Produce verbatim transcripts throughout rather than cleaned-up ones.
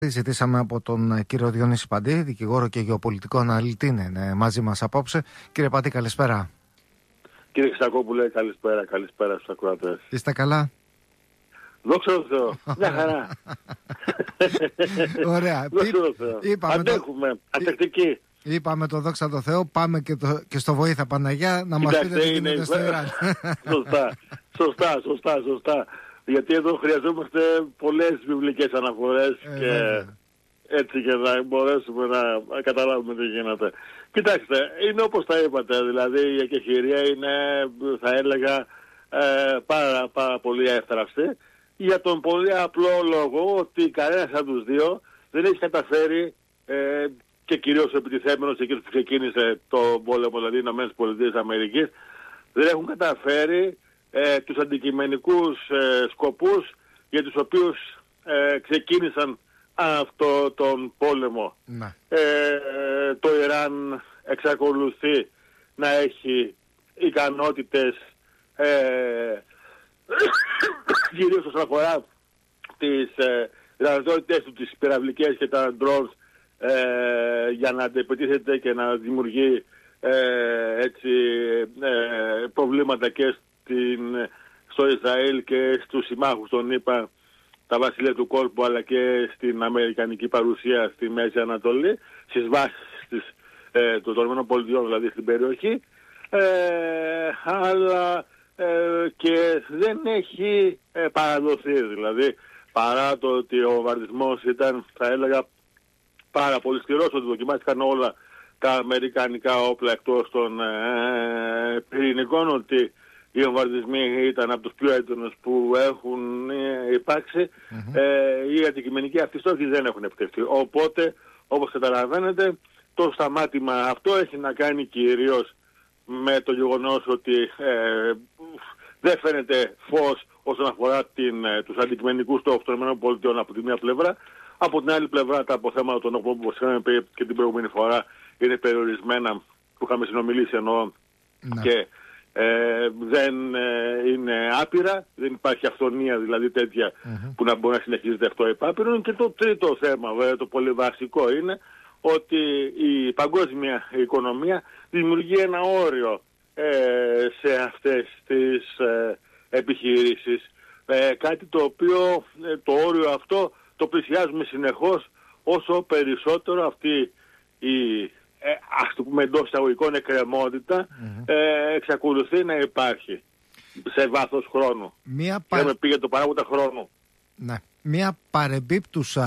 Ζητήσαμε από τον κύριο Διονύση Παντή, δικηγόρο και γεωπολιτικό αναλυτή, είναι μαζί μας απόψε. Κύριε Παντή, καλησπέρα. Κύριε Χρυστακόπουλε, καλησπέρα, καλησπέρα στους ακροατές. Είστε καλά? Δόξα τω Θεώ, μια χαρά. Ωραία. Δόξα τω Θεώ. Αντέχουμε, το... αντεκτικοί. Είπαμε το δόξα τω Θεώ, πάμε και, το... και στο βοήθα Παναγιά να μας πείτε τι γίνεται στο Ιράν. Σωστά, σωστά, σωστά, σωστά. Γιατί εδώ χρειαζόμαστε πολλές βιβλικές αναφορές ε, και βέβαια. Έτσι και να μπορέσουμε να καταλάβουμε τι γίνεται. Κοιτάξτε, είναι όπως τα είπατε, δηλαδή η εκεχηρία είναι, θα έλεγα, ε, πάρα, πάρα πολύ εύθραυστη, για τον πολύ απλό λόγο ότι κανένας από τους δύο δεν έχει καταφέρει, ε, και κυρίως ο επιτιθέμενος εκείνος που ξεκίνησε το πόλεμο, δηλαδή οι Ηνωμένες Πολιτείες Αμερικής, δεν έχουν καταφέρει ε, τους αντικειμενικούς ε, σκοπούς για τους οποίους ε, ξεκίνησαν αυτό τον πόλεμο. Ε, το Ιράν εξακολουθεί να έχει ικανότητες, ε, κυρίως όσον αφορά τις ε, δυνατότητες του, τις πυραυλικές και τα drones, ε, για να αντεπιτίθεται και να δημιουργεί ε, έτσι, ε, προβλήματα και στην, στο Ισραήλ και στους συμμάχους των ΗΠΑ, τα βασιλεία του κόλπου, αλλά και στην αμερικανική παρουσία στη Μέση Ανατολή, στις βάσεις της, ε, των ΗΠΑ, δηλαδή στην περιοχή, ε, αλλά ε, και δεν έχει ε, παραδοθεί, δηλαδή παρά το ότι ο βομβαρδισμός ήταν, θα έλεγα, πάρα πολύ σκληρός, ότι δοκιμάστηκαν όλα τα αμερικανικά όπλα εκτός των ε, πυρηνικών, ότι οι βομβαρδισμοί ήταν από τους πιο έντονους που έχουν ε, υπάρξει. Mm-hmm. Ε, οι αντικειμενικοί αυτοί στόχοι δεν έχουν επιτευχθεί. Οπότε, όπως καταλαβαίνετε, το σταμάτημα αυτό έχει να κάνει κυρίως με το γεγονός ότι ε, δεν φαίνεται φως όσον αφορά την, ε, τους αντικειμενικούς στόχους των ΗΠΑ από τη μία πλευρά. Από την άλλη πλευρά τα αποθέματα των οποίων, όπως είχαμε πει και την προηγούμενη φορά, είναι περιορισμένα, που είχαμε συνομιλήσει εννοώ, mm-hmm. και Ε, δεν ε, είναι άπειρα, δεν υπάρχει αυθονία δηλαδή τέτοια mm-hmm. που να μπορεί να συνεχίζεται αυτό επάπειρο. Και το τρίτο θέμα, βέβαια, το πολύ βασικό, είναι ότι η παγκόσμια οικονομία δημιουργεί ένα όριο ε, σε αυτές τις ε, επιχειρήσεις, ε, κάτι το οποίο ε, το όριο αυτό το πλησιάζουμε συνεχώς, όσο περισσότερο αυτή η Ε, ας το πούμε εντός εισαγωγικών εκκρεμότητα mm-hmm. ε, εξακολουθεί να υπάρχει σε βάθος χρόνου. Μία πα... Και πήγε το παράγοντα χρόνου. Ναι. Μία παρεμπίπτουσα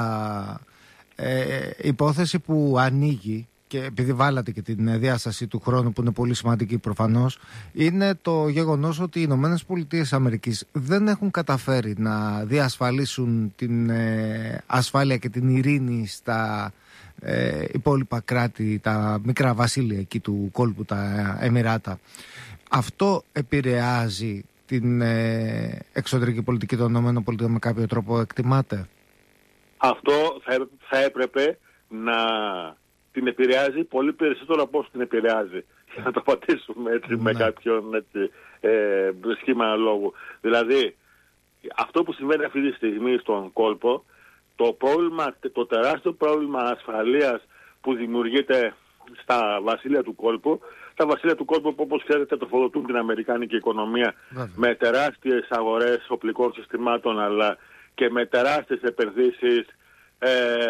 ε, υπόθεση που ανοίγει, και επειδή βάλατε και την διάσταση του χρόνου που είναι πολύ σημαντική προφανώς, είναι το γεγονός ότι οι Ηνωμένες Πολιτείες Αμερικής δεν έχουν καταφέρει να διασφαλίσουν την ε, ασφάλεια και την ειρήνη στα ε, υπόλοιπα κράτη, τα μικρά βασίλεια εκεί του κόλπου, τα Εμιράτα. Αυτό επηρεάζει την ε, εξωτερική πολιτική των ΗΠΑ με κάποιο τρόπο, εκτιμάτε? Αυτό θα, θα έπρεπε να την επηρεάζει πολύ περισσότερο από όσο την επηρεάζει. Για να το πατήσουμε έτσι, ναι. με κάποιον έτσι, ε, σχήμα λόγου. Δηλαδή, αυτό που συμβαίνει αυτή τη στιγμή στον κόλπο, το πρόβλημα, το τεράστιο πρόβλημα ασφαλείας που δημιουργείται στα βασίλεια του κόλπου, τα βασίλεια του κόλπου που, όπως ξέρετε, τροφοδοτούν την αμερικάνικη οικονομία Βέβαια. με τεράστιες αγορές οπλικών συστημάτων, αλλά και με τεράστιες επενδύσεις ε,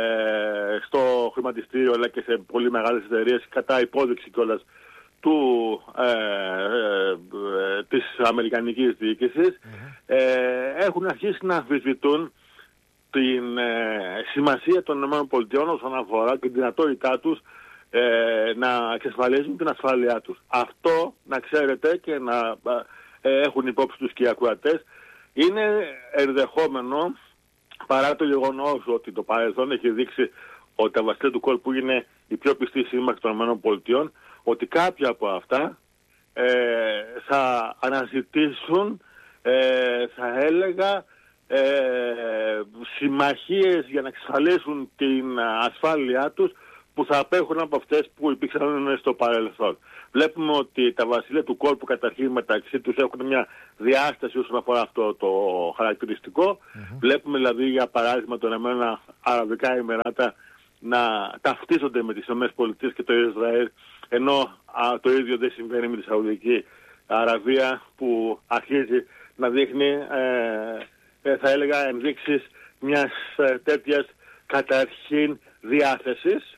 στο χρηματιστήριο, αλλά και σε πολύ μεγάλες εταιρείες, κατά υπόδειξη κιόλας του, ε, ε, ε, της αμερικανικής διοίκησης, mm-hmm. ε, έχουν αρχίσει να αμφισβητούν την ε, σημασία των ΗΠΑ όσον αφορά την δυνατότητά τους ε, να εξασφαλίζουν την ασφάλειά τους. Αυτό, να ξέρετε και να ε, έχουν υπόψη τους και οι ακροατές, είναι ενδεχόμενο, παρά το γεγονός ότι το παρελθόν έχει δείξει ότι τα βασίλεια του κόλπου είναι οι πιο πιστοί σύμμαχοι των ΗΠΑ, ότι κάποια από αυτά ε, θα αναζητήσουν, ε, θα έλεγα, ε, συμμαχίες για να εξασφαλίσουν την ασφάλειά τους που θα απέχουν από αυτές που υπήρξαν στο παρελθόν. Βλέπουμε ότι τα βασίλεια του κόλπου καταρχήν μεταξύ τους έχουν μια διάσταση όσον αφορά αυτό το χαρακτηριστικό. Mm-hmm. Βλέπουμε δηλαδή για παράδειγμα τον Ηνωμένα Αραβικά Εμιράτα να ταυτίζονται με τις ΗΠΑ και το Ισραήλ, ενώ α, το ίδιο δεν συμβαίνει με τη Σαουδική Αραβία, που αρχίζει να δείχνει ε, ε, θα έλεγα ενδείξεις μιας ε, τέτοιας καταρχήν διάθεσης.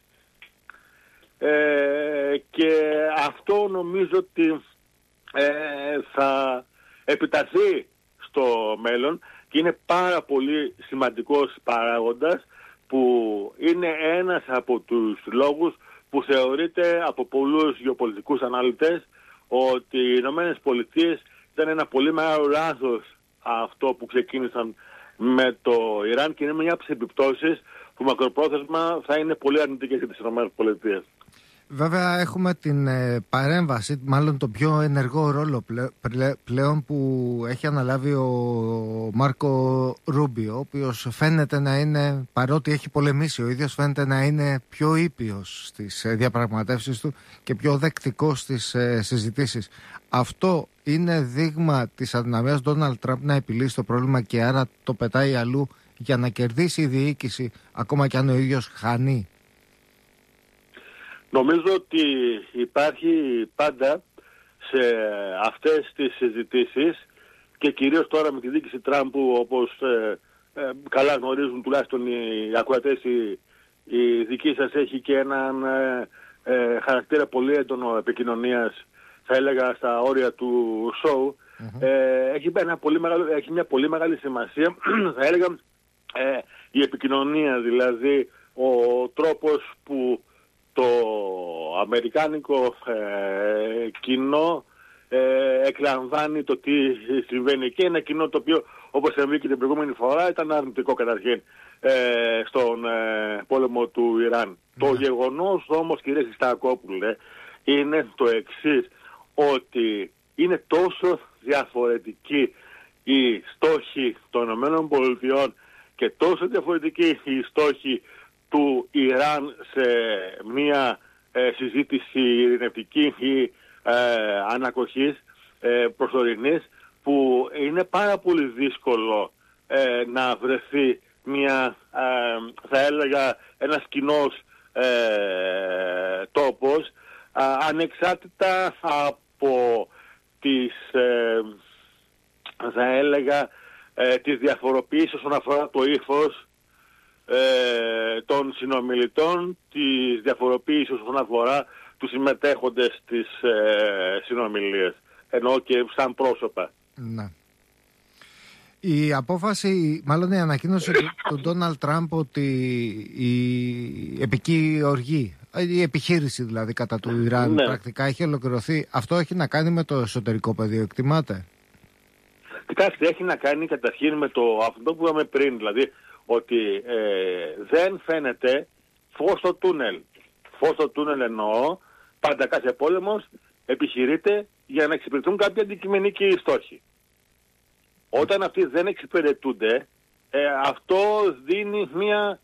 Ε, και αυτό νομίζω ότι ε, θα επιταθεί στο μέλλον και είναι πάρα πολύ σημαντικός παράγοντας, που είναι ένας από τους λόγους που θεωρείται από πολλούς γεωπολιτικούς αναλυτές ότι οι Ηνωμένες Πολιτείες ήταν ένα πολύ μεγάλο λάθος αυτό που ξεκίνησαν με το Ιράν, και είναι μια από τις επιπτώσεις που μακροπρόθεσμα θα είναι πολύ αρνητικές για τις Ηνωμένες Πολιτείες. Βέβαια έχουμε την ε, παρέμβαση, μάλλον τον πιο ενεργό ρόλο πλέ, πλέ, πλέον που έχει αναλάβει ο Μάρκο Ρούμπιο, ο οποίος φαίνεται να είναι, παρότι έχει πολεμήσει ο ίδιος, φαίνεται να είναι πιο ήπιος στις ε, διαπραγματεύσεις του και πιο δεκτικός στις ε, συζητήσεις. Αυτό είναι δείγμα της αδυναμίας Ντόναλντ Τραμπ να επιλύσει το πρόβλημα και άρα το πετάει αλλού για να κερδίσει η διοίκηση, ακόμα και αν ο ίδιος χάνει? Νομίζω ότι υπάρχει πάντα σε αυτές τις συζητήσεις, και κυρίως τώρα με τη διοίκηση Τραμπ, που όπως ε, ε, καλά γνωρίζουν τουλάχιστον οι ακροατές, η, η δική σας έχει και έναν ε, ε, χαρακτήρα πολύ έντονο επικοινωνίας, θα έλεγα στα όρια του show. Mm-hmm. Ε, έχει, ένα πολύ μεγάλο, έχει μια πολύ μεγάλη σημασία, θα έλεγα, ε, η επικοινωνία, δηλαδή ο τρόπος που το αμερικάνικο ε, κοινό ε, εκλαμβάνει το τι συμβαίνει, και ένα κοινό το οποίο, όπως συμβεί και την προηγούμενη φορά, ήταν αρνητικό καταρχήν ε, στον ε, πόλεμο του Ιράν. Mm. Το γεγονός όμως, κύριε Χριστακόπουλε, είναι το εξής, ότι είναι τόσο διαφορετική η στόχη των ΗΠΑ και τόσο διαφορετική η στόχη του Ιράν σε μια ε, συζήτηση ειρηνευτική ή ε, ανακοχής ε, προσωρινής, που είναι πάρα πολύ δύσκολο ε, να βρεθεί μια, ε, θα έλεγα, ένας κοινός ε, τόπος, α, ανεξάρτητα από τις, ε, θα έλεγα, ε, τις διαφοροποιήσεις όσον αφορά το ύφος Ε, των συνομιλητών, της διαφοροποίησης όσον αφορά τους συμμετέχοντες στις ε, συνομιλίες, ενώ και σαν πρόσωπα. Ναι. Η απόφαση, μάλλον η ανακοίνωση του Ντόναλντ Τραμπ ότι η επική οργή, η επιχείρηση δηλαδή κατά του Ιράν, ναι, πρακτικά έχει ολοκληρωθεί, αυτό έχει να κάνει με το εσωτερικό πεδίο, εκτιμάτε? Κοιτάξτε, έχει να κάνει καταρχήν με το αυτό που είπαμε πριν, δηλαδή ότι ε, δεν φαίνεται φως στο τούνελ. Φως στο τούνελ εννοώ, πάντα κάθε πόλεμος επιχειρείται για να εξυπηρετούν κάποια αντικειμενικοί στόχοι. Όταν αυτοί δεν εξυπηρετούνται, ε, αυτό δίνει μια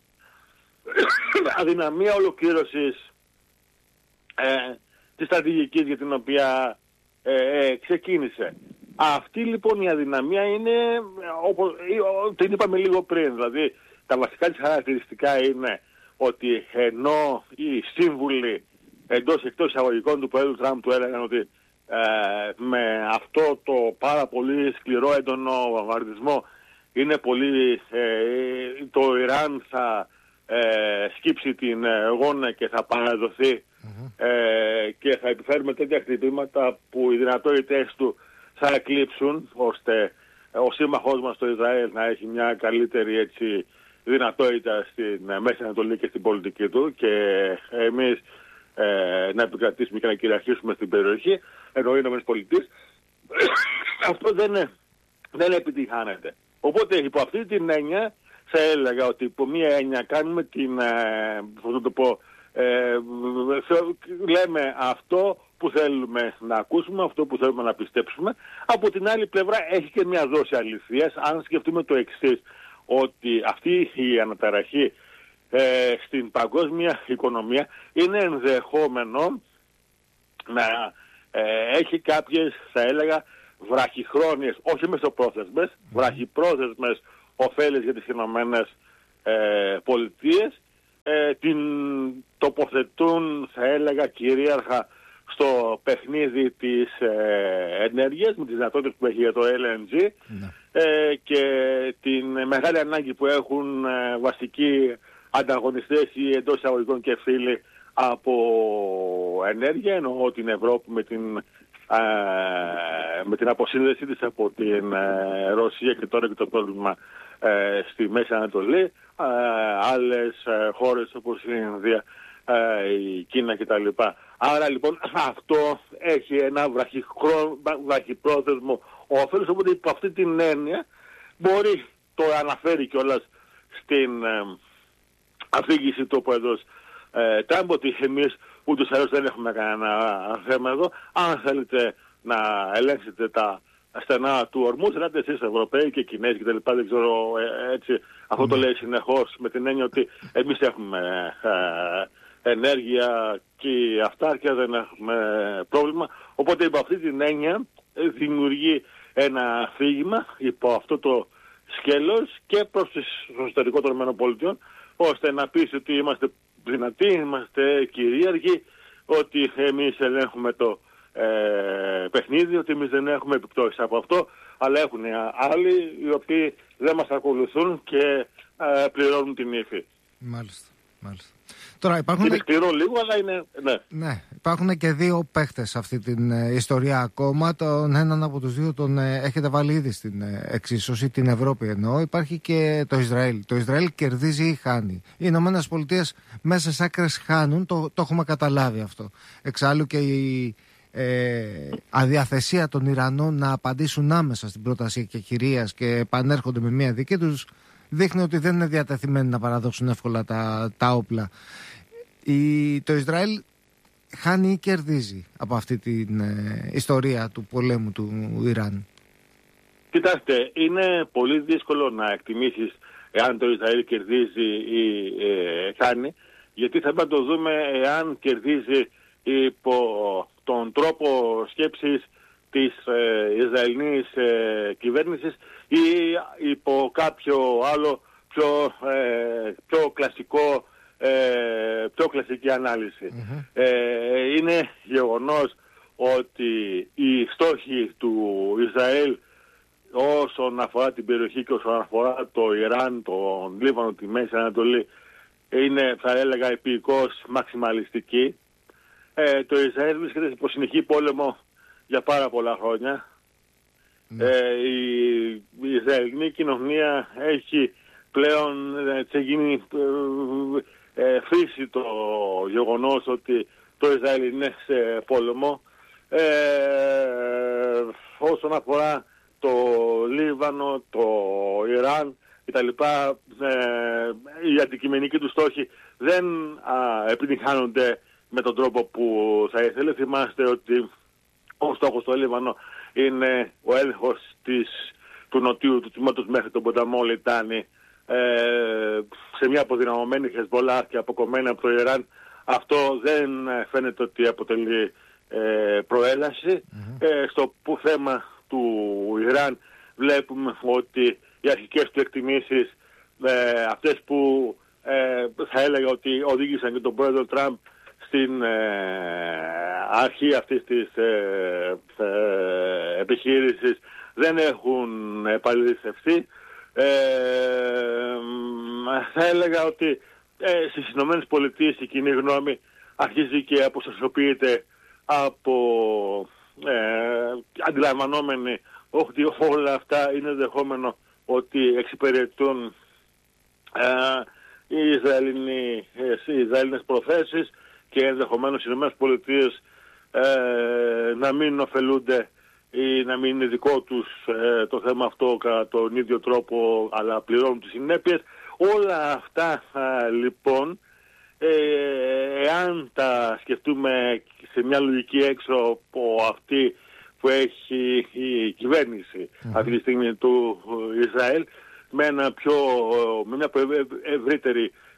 αδυναμία ολοκλήρωσης ε, της στρατηγικής για την οποία ε, ε, ξεκίνησε. Αυτή λοιπόν η αδυναμία είναι, όπως την είπαμε λίγο πριν, δηλαδή τα βασικά της χαρακτηριστικά είναι ότι ενώ οι σύμβουλοι εντός εκτός εισαγωγικών του Προέδρου Τραμπ του έλεγαν ότι ε, με αυτό το πάρα πολύ σκληρό έντονο βομβαρδισμό είναι πολύ, ε, το Ιράν θα ε, σκύψει την γόνα και θα παραδοθεί mm-hmm. ε, και θα επιφέρουμε τέτοια χτυπήματα που οι δυνατότητες του θα εκλείψουν, ώστε ο σύμμαχός μας το Ισραήλ να έχει μια καλύτερη, έτσι, δυνατότητα στην Μέση Ανατολή και στην πολιτική του, και εμείς ε, να επικρατήσουμε και να κυριαρχήσουμε στην περιοχή, ενώ οι Ηνωμένες Πολιτείες. Αυτό δεν, δεν επιτυχάνεται. Οπότε υπό αυτή την έννοια θα έλεγα ότι υπό μία έννοια κάνουμε την, ε, πώς θα το πω, ε, λέμε αυτό που θέλουμε να ακούσουμε, αυτό που θέλουμε να πιστέψουμε. Από την άλλη πλευρά έχει και μια δόση αληθείας, αν σκεφτούμε το εξής, ότι αυτή η αναταραχή ε, στην παγκόσμια οικονομία, είναι ενδεχόμενο να ε, έχει κάποιες, θα έλεγα, βραχυχρόνιες, όχι μεσοπρόθεσμες, mm. βραχυπρόθεσμες ωφέλες για τις Ηνωμένες ε, Πολιτείες, ε, την τοποθετούν, θα έλεγα, κυρίαρχα στο παιχνίδι της ε, ενέργειας, με τις δυνατότητες που έχει για το ελ εν τζι mm. ε, και την μεγάλη ανάγκη που έχουν ε, βασικοί ανταγωνιστές ή εντός εισαγωγικών και φίλοι από ενέργεια, εννοώ την Ευρώπη με την, ε, με την αποσύνδεσή της από την ε, Ρωσία και τώρα και το πρόβλημα ε, στη Μέση Ανατολή, ε, άλλες ε, χώρες όπως η Ινδία, ε, η Κίνα κτλ. Άρα λοιπόν αυτό έχει ένα βραχυπρόθεσμο όφελος, οπότε υπό αυτή την έννοια μπορεί, το αναφέρει κιόλας στην ε, αφήγηση του πρόεδρος ε, Τραμπ, ότι εμείς ούτως ή άλλως δεν έχουμε κανένα θέμα εδώ. Αν θέλετε να ελέγξετε τα στενά του ορμούς, ελάτε εσείς Ευρωπαίοι και Κινέζοι και τα λοιπά, δεν ξέρω, ε, έτσι, αυτό το λέει συνεχώς με την έννοια ότι εμείς έχουμε ε, ενέργεια και αυτάρκεια, δεν έχουμε πρόβλημα. Οπότε υπό αυτή την έννοια ε, δημιουργεί ένα αφήγημα υπό αυτό το σκέλος και προς το εσωτερικό των ΗΠΑ, ώστε να πεις ότι είμαστε δυνατοί, είμαστε κυρίαρχοι, ότι εμείς ελέγχουμε το ε, παιχνίδι, ότι εμείς δεν έχουμε επιπτώσεις από αυτό, αλλά έχουν άλλοι οι οποίοι δεν μας ακολουθούν και ε, πληρώνουν την ύφη. Μάλιστα, μάλιστα. Τώρα υπάρχουν... Είναι σκληρό λίγο, αλλά είναι... Ναι. ναι, υπάρχουν και δύο παίχτες σε αυτή την ε, ιστορία ακόμα. Τον έναν από τους δύο τον ε, έχετε βάλει ήδη στην ε, εξίσωση, την Ευρώπη εννοώ. Υπάρχει και το Ισραήλ. Το Ισραήλ κερδίζει ή χάνει. Οι Ηνωμένες Πολιτείες μέσα στις άκρες χάνουν, το, το έχουμε καταλάβει αυτό. Εξάλλου και η ε, αδιαθεσία των Ιρανών να απαντήσουν άμεσα στην πρόταση εκεχηρίας και επανέρχονται με μια δική τους, δείχνει ότι δεν είναι διατεθειμένοι να παραδώσουν εύκολα τα, τα όπλα. Η, το Ισραήλ χάνει ή κερδίζει από αυτή την ε, ιστορία του πολέμου του Ιράν? Κοιτάξτε, είναι πολύ δύσκολο να εκτιμήσεις εάν το Ισραήλ κερδίζει ή ε, χάνει, γιατί θα πρέπει να το δούμε εάν κερδίζει υπό τον τρόπο σκέψης της ε, Ισραηλινής ε, κυβέρνησης ή υπό κάποιο άλλο πιο, ε, πιο κλασικό, ε, πιο κλασική ανάλυση. Mm-hmm. Ε, είναι γεγονός ότι οι στόχοι του Ισραήλ όσον αφορά την περιοχή και όσον αφορά το Ιράν, τον Λίβανο, τη Μέση Ανατολή, είναι, θα έλεγα, επικώς μαξιμαλιστικοί. Ε, το Ισραήλ βρίσκεται σε προσυνεχή πόλεμο για πάρα πολλά χρόνια. Mm. Ε, η, η Ισραηλινή κοινωνία έχει πλέον ε, γίνει ε, ε, φύση το γεγονός ότι το Ισραήλ είναι σε πόλεμο. Ε, όσον αφορά το Λίβανο, το Ιράν κτλ, ε, οι αντικειμενικοί του στόχοι δεν α, επιτυγχάνονται με τον τρόπο που θα ήθελε. Θυμάστε ότι ο στόχος στο Λίβανο είναι ο έλεγχος της, του νοτιού του τμήματος μέχρι τον ποταμό Λιτάνη, ε, σε μια αποδυναμωμένη Χεσμολάχ και αποκομμένη από το Ιράν. Αυτό δεν φαίνεται ότι αποτελεί ε, προέλαση. Mm-hmm. Ε, στο που θέμα του Ιράν βλέπουμε ότι οι αρχικές του εκτιμήσεις, ε, αυτές που ε, θα έλεγα ότι οδήγησαν και τον πρόεδρο Τραμπ στην ε, αρχή αυτής της ε, ε, επιχείρησης, δεν έχουν επαληθευτεί. Ε, θα έλεγα ότι ε, στις Ηνωμένες Πολιτείες η κοινή γνώμη αρχίζει και αποστασιοποιείται από ε, αντιλαμβανόμενοι ότι όλα αυτά είναι δεχόμενο ότι εξυπηρετούν ε, οι, Ισραηλινοί, οι Ισραηλινές προθέσεις και ενδεχομένως οι Ηνωμένες Πολιτείες ε, να μην ωφελούνται ή να μην είναι δικό τους ε, το θέμα αυτό κατά τον ίδιο τρόπο, αλλά πληρώνουν τις συνέπειες. Όλα αυτά ε, λοιπόν, ε, εάν τα σκεφτούμε σε μια λογική έξω από αυτή που έχει η κυβέρνηση mm-hmm. αυτή τη στιγμή του Ισραήλ, με, ένα πιο, με μια πιο ευρύτερη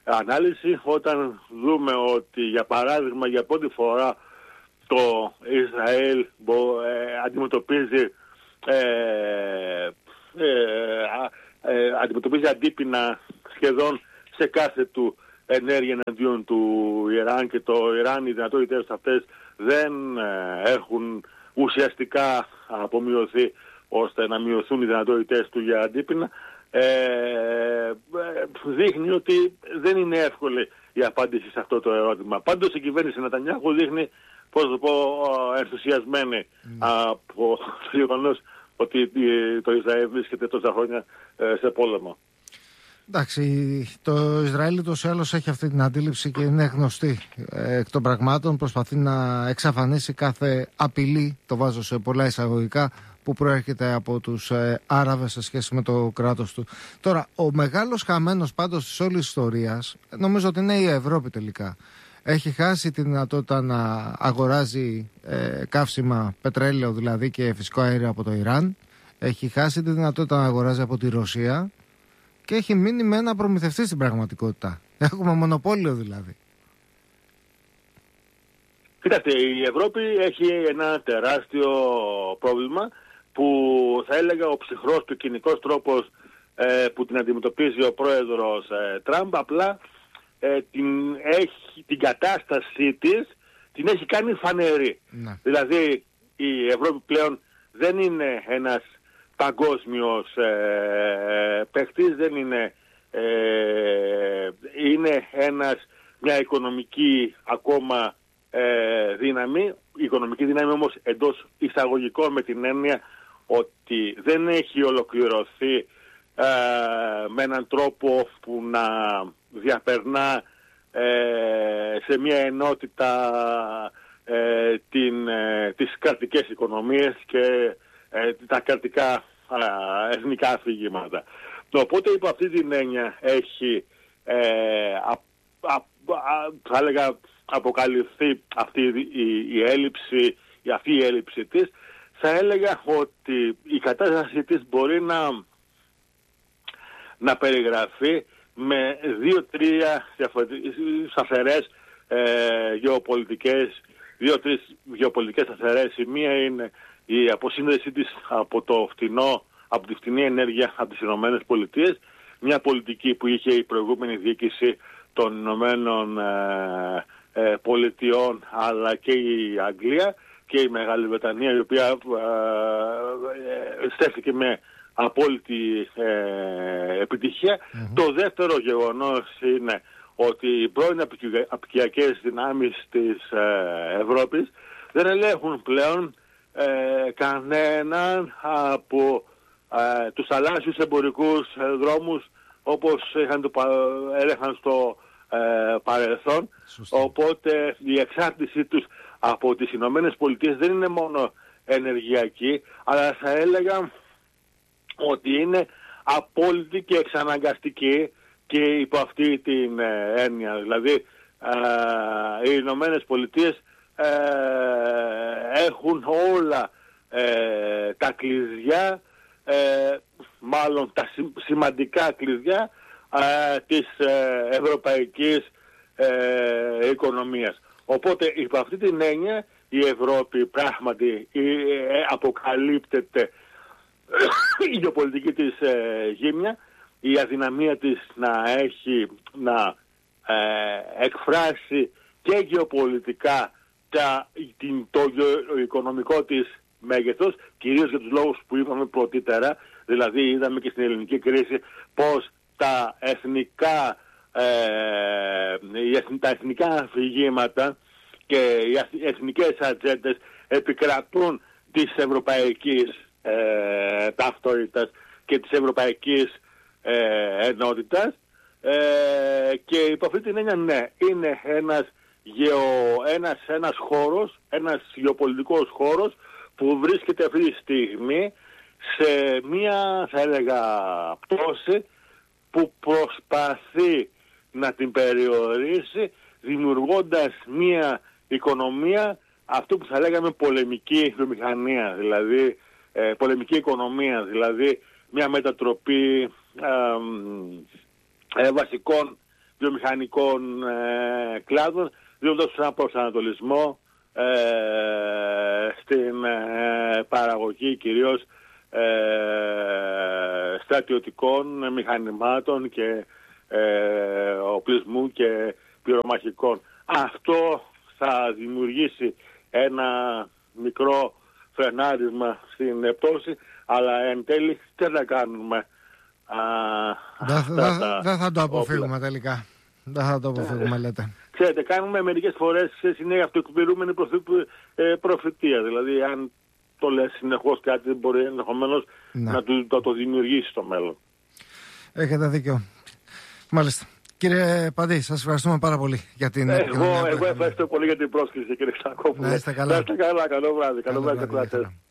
ανάλυση όταν δούμε ότι, για παράδειγμα, για πρώτη φορά το Ισραήλ ε, αντιμετωπίζει ε, ε, ε, αντιμετωπίζει αντίπεινα σχεδόν σε κάθε του ενέργεια εναντίον του Ιράν, και το Ιράν, οι δυνατότητες αυτές δεν ε, έχουν ουσιαστικά απομειωθεί ώστε να μειωθούν οι δυνατότητες του για αντίπεινα, ε, δείχνει ότι δεν είναι εύκολη η απάντηση σε αυτό το ερώτημα. Πάντως η κυβέρνηση Νετανιάχου δείχνει, πώς το πω, ενθουσιασμένη mm. από το γεγονός ότι το Ισραήλ βρίσκεται τόσα χρόνια σε πόλεμο. Εντάξει, το Ισραήλ τόσο άλλως έχει αυτή την αντίληψη και είναι γνωστή ε, εκ των πραγμάτων. Προσπαθεί να εξαφανίσει κάθε απειλή, το βάζω σε πολλά εισαγωγικά, που προέρχεται από τους ε, Άραβες σε σχέση με το κράτος του. Τώρα, ο μεγάλος χαμένος πάντως της όλης ιστορίας, νομίζω ότι είναι η Ευρώπη τελικά. Έχει χάσει τη δυνατότητα να αγοράζει ε, καύσιμα, πετρέλαιο δηλαδή και φυσικό αέριο από το Ιράν. Έχει χάσει τη δυνατότητα να αγοράζει από τη Ρωσία. Και έχει μείνει με ένα προμηθευτή στην πραγματικότητα. Έχουμε μονοπόλιο δηλαδή. Κοιτάξτε, η Ευρώπη έχει ένα τεράστιο πρόβλημα που θα έλεγα ο ψυχρός του κοινικός τρόπος ε, που την αντιμετωπίζει ο πρόεδρος ε, Τραμπ απλά ε, την, έχει, την κατάστασή της την έχει κάνει φανερή. Ναι. Δηλαδή η Ευρώπη πλέον δεν είναι ένας παγκόσμιος ε, παίχτης, δεν είναι, ε, είναι ένας, μια οικονομική ακόμα ε, δύναμη, οικονομική δύναμη όμως εντός εισαγωγικών, με την έννοια ότι δεν έχει ολοκληρωθεί ε, με έναν τρόπο που να διαπερνά ε, σε μια ενότητα ε, την, ε, τις κρατικές οικονομίες και ε, τα κρατικά ε, εθνικά αφηγήματα. Οπότε υπό αυτή την έννοια έχει ε, α, α, α, θα έλεγα αποκαλυφθεί αυτή η, η έλλειψη, η, αυτή η έλλειψη της. Θα έλεγα ότι η κατάσταση της μπορεί να, να περιγραφεί με δύο-τρία σταθερές ε, γεωπολιτικές, δύο-τρεις γεωπολιτικές σταθερές. Η μία είναι η αποσύνδεσή της από το φτηνό, από τη φτηνή ενέργεια από τις Ηνωμένες Πολιτείες, μια πολιτική που είχε η προηγούμενη διοίκηση των Ηνωμένων ε, ε, Πολιτειών, αλλά και η Αγγλία και η Μεγάλη Βρετανία, η οποία ε, ε, στέφθηκε με απόλυτη ε, επιτυχία. Mm-hmm. Το δεύτερο γεγονός είναι ότι οι πρώην απικιακές δυνάμεις της ε, Ευρώπης δεν ελέγχουν πλέον ε, κανέναν από ε, τους θαλάσσιους εμπορικούς ε, δρόμους όπως είχαν το, έλεγχαν στο ε, παρελθόν. Σωστή. Οπότε η εξάρτησή τους από τις Ηνωμένες Πολιτείες δεν είναι μόνο ενεργειακή, αλλά θα έλεγα ότι είναι απόλυτη και εξαναγκαστική και υπό αυτή την ε, έννοια. Δηλαδή ε, οι Ηνωμένες Πολιτείες ε, έχουν όλα ε, τα κλειδιά, ε, μάλλον τα σημαντικά κλειδιά ε, της ε, ευρωπαϊκής ε, οικονομίας. Οπότε υπό αυτή την έννοια η Ευρώπη πράγματι ε, αποκαλύπτεται η γεωπολιτική της ε, γύμνια, η αδυναμία της να έχει να ε, εκφράσει και γεωπολιτικά τα, την, το οικονομικό της μέγεθος, κυρίως για τους λόγους που είπαμε πρωτήτερα. Δηλαδή είδαμε και στην ελληνική κρίση πως τα εθνικά, ε, τα εθνικά αφηγήματα και οι εθνικές ατζέντες επικρατούν της ευρωπαϊκής ε, ταυτότητας και της ευρωπαϊκής ε, ενότητας, ε, και υπό αυτή την έννοια ναι, είναι ένας, γεω, ένας, ένας χώρος, ένας γεωπολιτικός χώρος που βρίσκεται αυτή τη στιγμή σε μία, θα έλεγα, πτώση που προσπαθεί να την περιορίσει, δημιουργώντας μία οικονομία, αυτό που θα λέγαμε πολεμική βιομηχανία, δηλαδή ε, πολεμική οικονομία, δηλαδή μια μετατροπή ε, ε, βασικών βιομηχανικών ε, κλάδων, δίνοντας τους ένα προσανατολισμό ε, στην ε, παραγωγή κυρίως ε, στρατιωτικών μηχανημάτων και ε, οπλισμού και πυρομαχικών. Αυτό θα δημιουργήσει ένα μικρό φρενάρισμα στην πτώση, αλλά εν τέλει τι θα κάνουμε. Δεν θα, δε θα το αποφύγουμε όπλα. Τελικά. Δεν θα το αποφύγουμε, ε, λέτε. Ξέρετε, κάνουμε μερικές φορές συνέχεια αυτοεκπληρούμενη προφητεία. Δηλαδή, αν το λες συνεχώς κάτι, μπορεί ενδεχομένως να, να το, το, το δημιουργήσει στο μέλλον. Έχετε δίκιο. Μάλιστα. Κύριε Παντή, σας ευχαριστούμε πάρα πολύ για την ε, Εγώ, εγώ ευχαριστώ πολύ για την πρόσκληση, κύριε Ξακόπουλο. Να είστε καλά. Να είστε καλά. Καλό βράδυ. Καλό, Καλό βράδυ, βράδυ